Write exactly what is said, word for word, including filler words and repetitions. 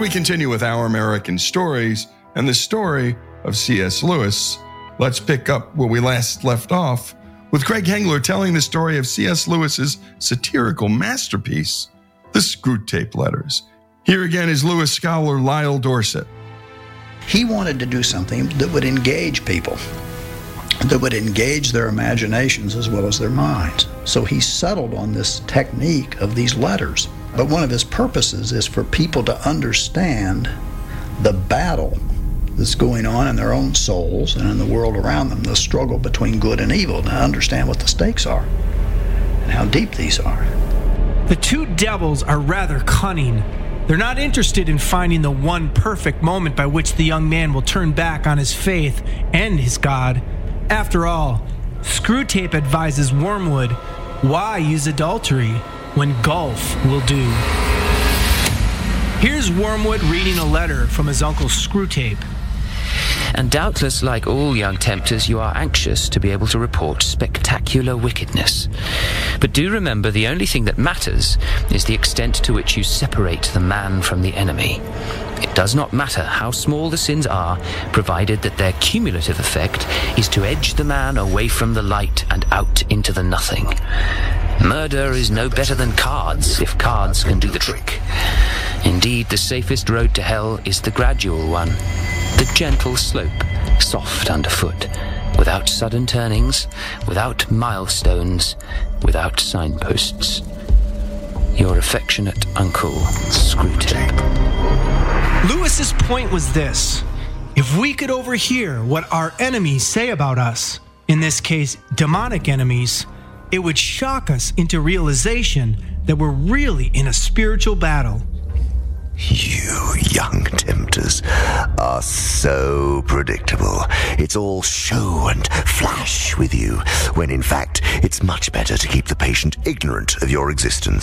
we continue with Our American Stories and the story of C S. Lewis. Let's pick up where we last left off with Greg Hengler telling the story of C S. Lewis's satirical masterpiece, The Screwtape Letters. Here again is Lewis scholar Lyle Dorsett. He wanted to do something that would engage people, that would engage their imaginations as well as their minds. So he settled on this technique of these letters. But one of his purposes is for people to understand the battle that's going on in their own souls and in the world around them, the struggle between good and evil, to understand what the stakes are and how deep these are. The two devils are rather cunning. They're not interested in finding the one perfect moment by which the young man will turn back on his faith and his God. After all, Screwtape advises Wormwood, why use adultery when golf will do? Here's Wormwood reading a letter from his uncle Screwtape. And doubtless, like all young tempters, you are anxious to be able to report spectacular wickedness. But do remember, the only thing that matters is the extent to which you separate the man from the enemy. It does not matter how small the sins are, provided that their cumulative effect is to edge the man away from the light and out into the nothing. Murder is no better than cards, if cards can do the trick. Indeed, the safest road to hell is the gradual one, the gentle slope, soft underfoot, without sudden turnings, without milestones, without signposts. Your affectionate uncle, Screwtape. Lewis's point was this: if we could overhear what our enemies say about us, in this case, demonic enemies, it would shock us into realization that we're really in a spiritual battle. You young tempters are so predictable. It's all show and flash with you, when in fact it's much better to keep the patient ignorant of your existence.